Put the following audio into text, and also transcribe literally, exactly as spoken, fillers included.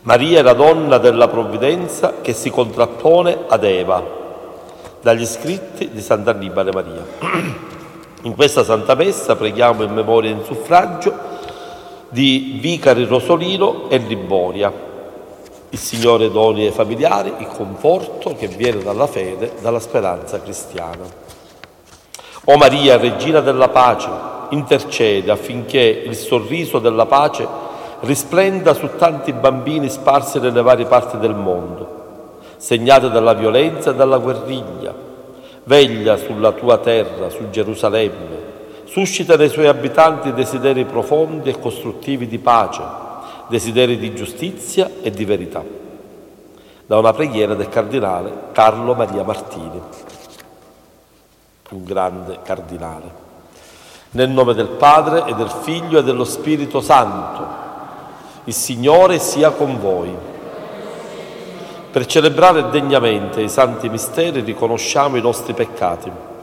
Maria è la donna della provvidenza che si contrappone ad Eva. Dagli scritti di Sant'Annibale Maria. In questa Santa Messa preghiamo in memoria e in suffragio di Vicari Rosolino e Liboria. Il Signore doni ai familiari il conforto che viene dalla fede, dalla speranza cristiana. O Maria, Regina della Pace, intercede affinché il sorriso della pace risplenda su tanti bambini sparsi nelle varie parti del mondo, segnate dalla violenza e dalla guerriglia. Veglia sulla tua terra, su Gerusalemme, suscita nei suoi abitanti desideri profondi e costruttivi di pace, desideri di giustizia e di verità. Da una preghiera del cardinale Carlo Maria Martini, un grande cardinale. Nel nome del Padre e del Figlio e dello Spirito Santo. Il Signore sia con voi. Per celebrare degnamente i santi misteri riconosciamo i nostri peccati.